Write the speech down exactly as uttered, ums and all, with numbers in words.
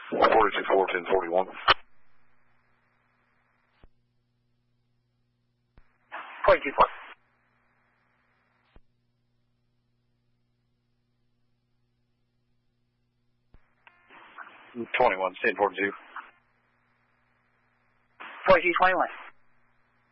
forty-two four, ten forty-one. forty-two four. twenty-one, ten forty-two. forty-two twenty-one.